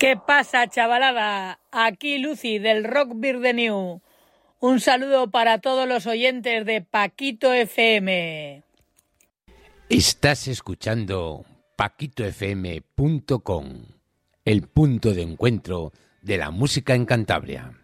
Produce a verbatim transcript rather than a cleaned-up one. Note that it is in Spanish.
¿Qué pasa, chavalada? Aquí Lucy del Rock Beer The New. Un saludo para todos los oyentes de Paquito F M. Estás escuchando paquito f m punto com, el punto de encuentro de la música en Cantabria.